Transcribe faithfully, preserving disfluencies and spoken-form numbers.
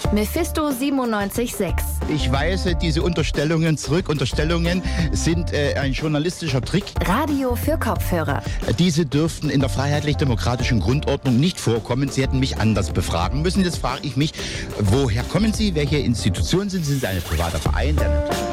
Mephisto siebenundneunzig Komma sechs. Ich weise diese Unterstellungen zurück. Unterstellungen sind äh, ein journalistischer Trick. Radio für Kopfhörer. Diese dürften in der freiheitlich-demokratischen Grundordnung nicht vorkommen. Sie hätten mich anders befragen müssen. Jetzt frage ich mich, woher kommen Sie? Welche Institution sind Sie? Sind Sie ein privater Verein?